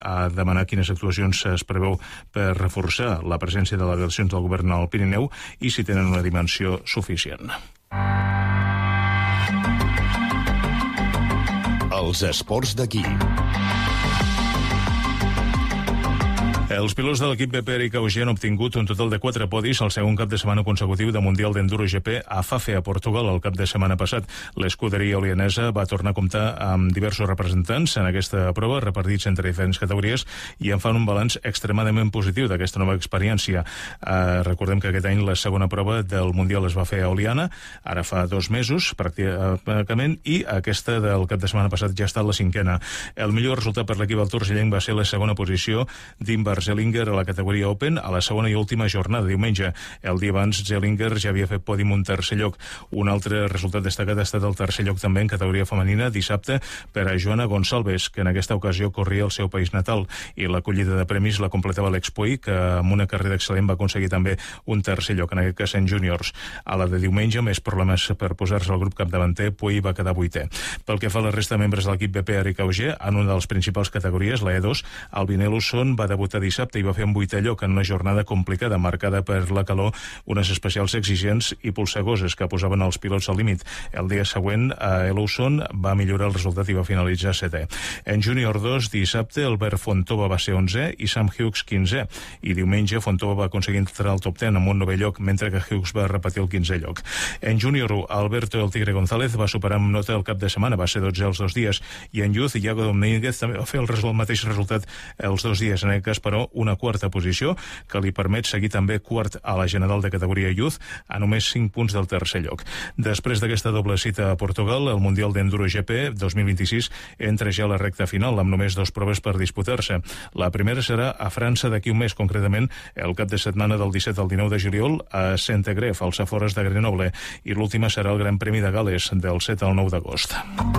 ha demanat quines actuacions es preveu per reforçar la presència de delegacions del govern al Pirineu i si tenen una dimensió suficient. Els esports d'aquí. Els pilots de l'equip BP Eric Auger han obtingut un total de 4 podis al segon cap de setmana consecutiu de Mundial d'Enduro GP a Fafe, a Portugal, el cap de setmana passat. L'escuderia olianesa va tornar a comptar amb diversos representants en aquesta prova, repartits entre diferents categories, i en fan un balanç extremadament positiu d'aquesta nova experiència. Recordem que aquest any la segona prova del Mundial es va fer a Oliana, ara fa 2 mesos, pràcticament, i aquesta del cap de setmana passat ja ha estat la 5a. El millor resultat per l'equip del torgellenc va ser la segona posició d'Invar Zellinger a la categoria Open a la segona i última jornada, diumenge. El dia abans, Zellinger ja havia fet pòdium un tercer lloc. Un altre resultat destacat ha estat el tercer lloc també en categoria femenina dissabte per a Joana Gonçalves, que en aquesta ocasió corria el seu país natal, i la collida de premis la completava Alex Puy, que amb una carrera excel·lent va aconseguir també un tercer lloc, en aquest cas en júniors. A la de diumenge, més problemes per posar-se al grup capdavanter, Puy va quedar 8è. Pel que fa a la resta de membres de l'equip BP Eric Auger, en una de les principals categories, la E2, Albin Elusson va debutar dissabte i va fer un 8è lloc en una jornada complicada, marcada per la calor, unes especials exigents i polsegoses que posaven els pilots al límit. El dia següent, Elusson va millorar el resultat i va finalitzar 7è. En júnior 2, dissabte, Albert Fontova va ser 11è i Sam Hughes 15è, i diumenge Fontova va aconseguir entrar al top 10 amb un 9è lloc, mentre que Hughes va repetir el 15è lloc. En júnior 1, Alberto El Tigre González va superar amb nota el cap de setmana, va ser 12è els 2 dies, i en Youth, Iago Domínguez també va fer el mateix resultat els 2 dies, en aquest cas, però, una quarta posició que li permet seguir també quart a la general de categoria Youth a només 5 punts del tercer lloc. Després d'aquesta doble cita a Portugal, el Mundial d'Enduro GP 2026 entra ja a la recta final amb només 2 proves per disputar-se. La primera serà a França d'aquí un mes, concretament el cap de setmana del 17 al 19 de juliol a Saint-Égrève, als afores de Grenoble, i l'última serà el Gran Premi de Gal·les del 7 al 9 d'agost.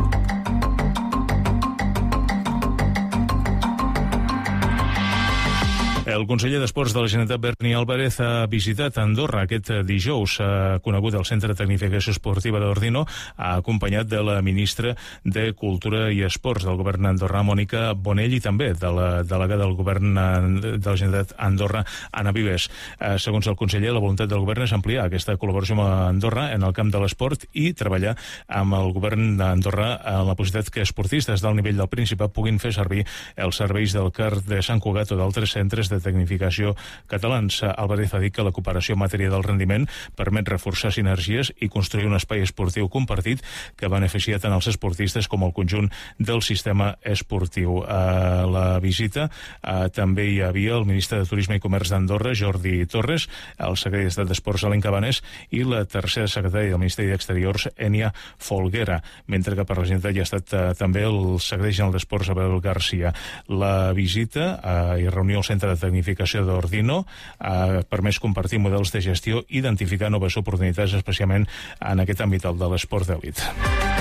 El conseller d'Esports de la Generalitat, Berni Álvarez, ha visitat Andorra aquest dijous. Ha conegut el Centre de Tecnificació Esportiva d'Ordino, ha acompanyat de la ministra de Cultura i Esports del govern andorrà, Mònica Bonell, i també de la delegada del govern de la Generalitat a Andorra, Anna Vives. Segons el conseller, la voluntat del govern és ampliar aquesta col·laboració amb Andorra en el camp de l'esport i treballar amb el govern d'Andorra en la possibilitat que esportistes del nivell del Principat puguin fer servir els serveis del CAR de Sant Cugat o d'altres centres de tecnificació catalans. Álvarez ha dit que la cooperació en matèria del rendiment permet reforçar sinergies i construir un espai esportiu compartit que beneficia tant els esportistes com el conjunt del sistema esportiu. A la visita també hi havia el ministre de Turisme i Comerç d'Andorra, Jordi Torres, el secretari d'Estat d'Esports, Alain Cabanes, i la tercera secretària del Ministeri d'Exteriors, Enya Folguera, mentre que per la Generalitat hi ha estat també el secretari general d'Esports, Abel Garcia. La visita i reunió al Centre de Tecnificació d'Ordino ha permès compartir models de gestió i identificar noves oportunitats, especialment en aquest àmbit, el de l'esport d'elit.